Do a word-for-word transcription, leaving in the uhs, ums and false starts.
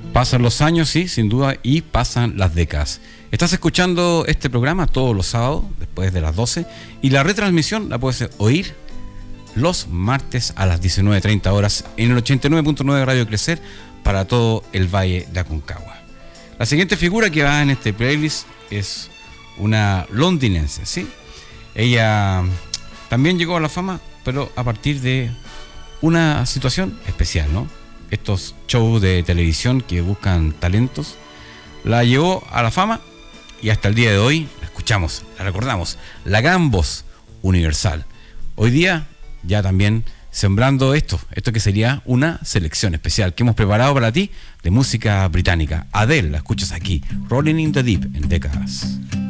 Pasan los años, sí, sin duda, y pasan las décadas. Estás escuchando este programa todos los sábados, después de las doce, y la retransmisión la puedes oír los martes a las diecinueve treinta horas en el ochenta y nueve punto nueve Radio Crecer para todo el Valle de Aconcagua. La siguiente figura que va en este playlist es una londinense, ¿sí? Ella también llegó a la fama, pero a partir de una situación especial, ¿no? Estos shows de televisión que buscan talentos, la llevó a la fama y hasta el día de hoy la escuchamos, la recordamos, la gran voz universal. Hoy día ya también sembrando esto, esto que sería una selección especial que hemos preparado para ti de música británica. Adele, la escuchas aquí, Rolling in the Deep en décadas.